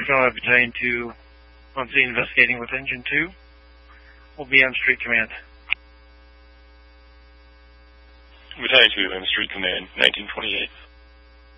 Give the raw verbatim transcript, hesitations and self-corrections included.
Philadelphia Battalion two on scene investigating with Engine two. Will be on Street Command. Battalion two on Street Command, nineteen twenty-eight.